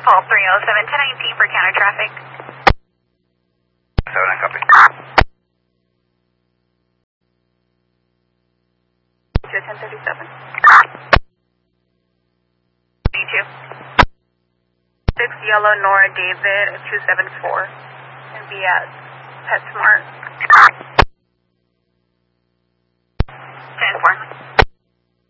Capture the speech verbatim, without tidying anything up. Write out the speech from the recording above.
Paul three oh seven, ten nineteen for counter traffic. seven, I copy. ten thirty-seven. B two. six Yellow Nora David two seven four. And be at PetSmart.